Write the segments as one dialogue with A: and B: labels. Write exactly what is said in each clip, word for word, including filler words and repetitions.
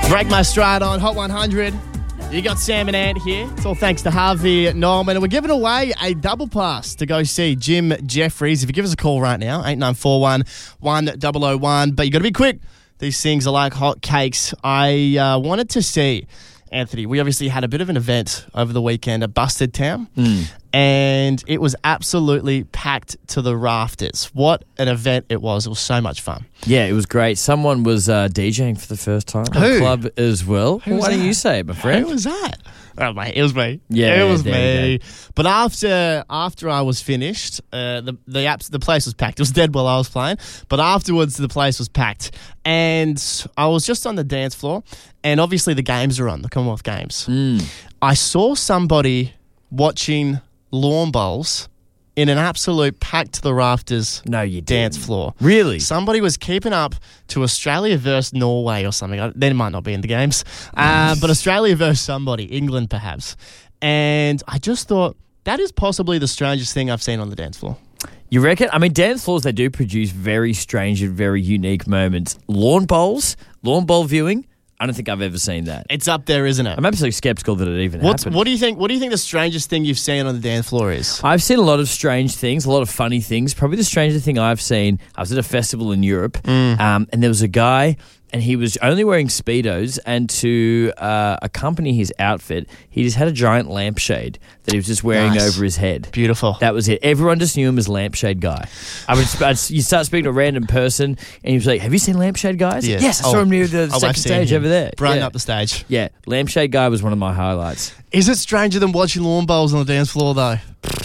A: Break my stride on Hot one hundred. You got Sam and Ant here. It's all thanks to Harvey Norman. And we're giving away a double pass to go see Jim Jeffries. If you give us a call right now, eight nine four one, one zero zero one. But you got to be quick. These things are like hot cakes. I uh, wanted to see, Anthony, we obviously had a bit of an event over the weekend at Busted Town.
B: Mm.
A: And it was absolutely packed to the rafters. What an event it was. It was so much fun.
B: Yeah, it was great. Someone was uh, DJing for the first time.
A: Who?
B: The club as well.
A: Who
B: well
A: was
B: why don't
A: that?
B: you say it, my friend?
A: Who was that? Oh, mate, it was me.
B: Yeah,
A: it was
B: there you
A: me. But after after I was finished, uh, the the apps, the place was packed. It was dead while I was playing, but afterwards the place was packed, and I was just on the dance floor, and obviously the games are on, the Commonwealth Games.
B: Mm.
A: I saw somebody watching lawn bowls in an absolute packed to the rafters
B: No, you
A: dance
B: didn't.
A: floor.
B: Really?
A: Somebody was keeping up to Australia versus Norway or something. I- They might not be in the games. Uh, but Australia versus somebody, England perhaps. And I just thought, that is possibly the strangest thing I've seen on the dance floor.
B: You reckon? I mean, dance floors, they do produce very strange and very unique moments. Lawn bowls, lawn bowl viewing, I don't think I've ever seen that.
A: It's up there, isn't it?
B: I'm absolutely skeptical that it even
A: What's,
B: happened.
A: what do you think? What do you think the strangest thing you've seen on the dance floor is?
B: I've seen a lot of strange things, a lot of funny things. Probably the strangest thing I've seen, I was at a festival in Europe,
A: Mm.
B: um, and there was a guy, and he was only wearing Speedos, and to uh, accompany his outfit, he just had a giant lampshade that he was just wearing
A: Nice.
B: over his head.
A: Beautiful.
B: That was it. Everyone just knew him as Lampshade Guy. I would, I'd, you start speaking to a random person, and he was like, "Have you seen Lampshade Guys?"
A: Yeah.
B: Yes, I
A: Oh.
B: saw him near the
A: Oh, I've
B: second
A: seen
B: stage
A: him.
B: over there.
A: Brighten
B: yeah.
A: up the stage.
B: Yeah, Lampshade Guy was one of my highlights.
A: Is it stranger than watching lawn bowls on the dance floor, though?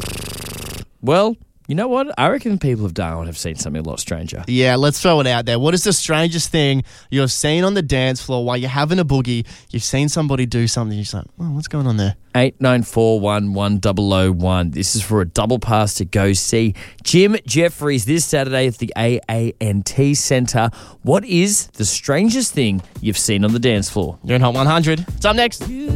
B: Well, you know what? I reckon people of Darwin have seen something a lot stranger.
A: Yeah, let's throw it out there. What is the strangest thing you have seen on the dance floor while you're having a boogie? You've seen somebody do something. You're just like, oh, what's going on there?
B: eight nine four one, one zero zero one. This is for a double pass to go see Jim Jeffries this Saturday at the A A N T Centre. What is the strangest thing you've seen on the dance floor?
A: You're in Hot one hundred. It's up next.